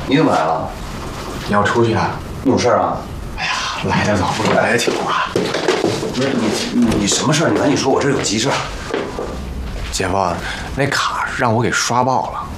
你怎么来了？ 你要出去啊？ 有事啊？ 哎呀，来得早不如来得巧啊！ 不是你什么事儿？你赶紧说，我这儿有急事儿。 姐夫，那卡让我给刷爆了。